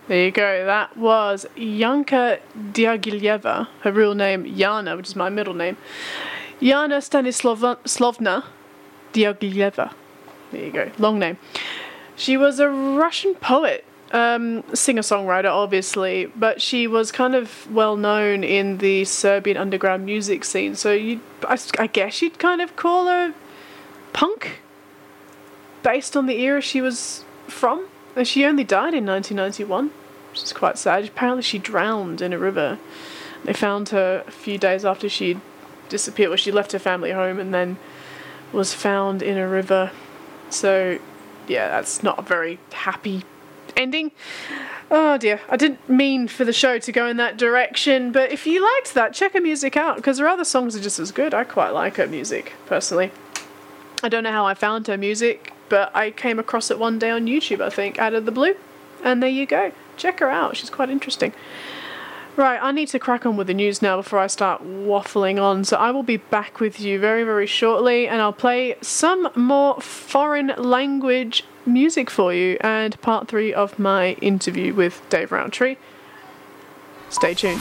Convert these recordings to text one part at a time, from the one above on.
There you go. That was Yanka Diaghilev, her real name Yana, which is my middle name. Yana Stanislavna Diaghilev. There you go. Long name. She was a Russian poet, singer-songwriter, obviously, but she was kind of well known in the Serbian underground music scene. So I guess you'd kind of call her punk, based on the era she was from. And she only died in 1991, which is quite sad. Apparently she drowned in a river. They found her a few days after she'd disappeared. Well, she left her family home and then was found in a river. So, yeah, that's not a very happy ending. Oh dear, I didn't mean for the show to go in that direction, but if you liked that, check her music out, because her other songs are just as good. I quite like her music, personally. I don't know how I found her music, but I came across it one day on YouTube, I think, out of the blue. And there you go. Check her out. She's quite interesting. Right, I need to crack on with the news now before I start waffling on. So I will be back with you very, very shortly, and I'll play some more foreign language music for you and part 3 of my interview with Dave Rowntree. Stay tuned.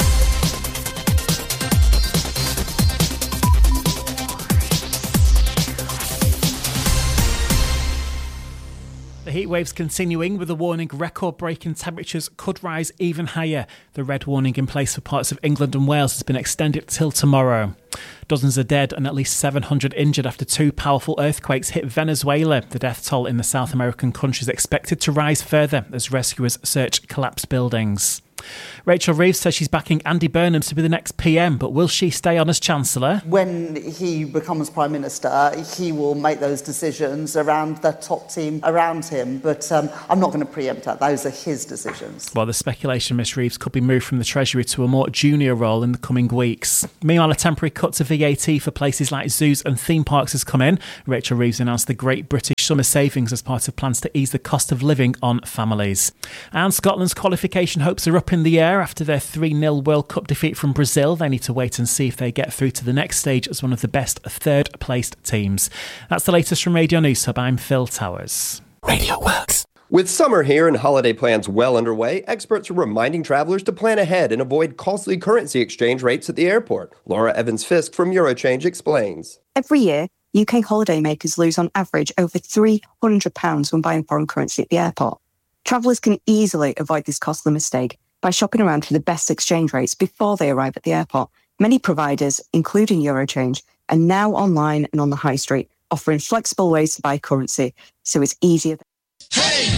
The heatwave's continuing, with a warning record-breaking temperatures could rise even higher. The red warning in place for parts of England and Wales has been extended till tomorrow. Dozens are dead and at least 700 injured after 2 powerful earthquakes hit Venezuela. The death toll in the South American country is expected to rise further as rescuers search collapsed buildings. Rachel Reeves says she's backing Andy Burnham to be the next PM, but will she stay on as Chancellor? When he becomes Prime Minister, he will make those decisions around the top team around him, but I'm not going to preempt that. Those are his decisions. Well, the speculation Miss Reeves could be moved from the Treasury to a more junior role in the coming weeks. Meanwhile, a temporary cut to VAT for places like zoos and theme parks has come in. Rachel Reeves announced the Great British Summer Savings as part of plans to ease the cost of living on families. And Scotland's qualification hopes are up in the air after their 3-0 World Cup defeat from Brazil. They need to wait and see if they get through to the next stage as one of the best third-placed teams. That's the latest from Radio News Hub. I'm Phil Towers. Radio Works. With summer here and holiday plans well underway, experts are reminding travelers to plan ahead and avoid costly currency exchange rates at the airport. Laura Evans-Fisk from Eurochange explains. Every year, UK holidaymakers lose on average over £300 when buying foreign currency at the airport. Travellers can easily avoid this costly mistake by shopping around for the best exchange rates before they arrive at the airport. Many providers, including Eurochange, are now online and on the high street, offering flexible ways to buy currency, so it's easier. Hey!